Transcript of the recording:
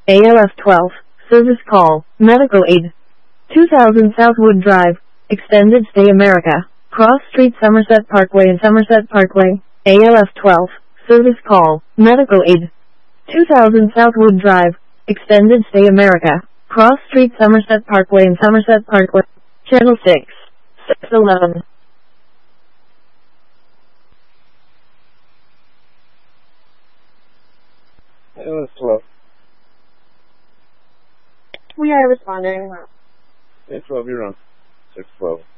ALF 12, Service Call, Medical Aid. 2000 Southwood Drive, Extended Stay America, Cross Street Somerset Parkway and Somerset Parkway. ALF 12, Service Call, Medical Aid. 2000 Southwood Drive, Extended Stay America, Cross Street Somerset Parkway and Somerset Parkway. Channel 6, 611. ALF 12. We are responding. 612, you're on. 612.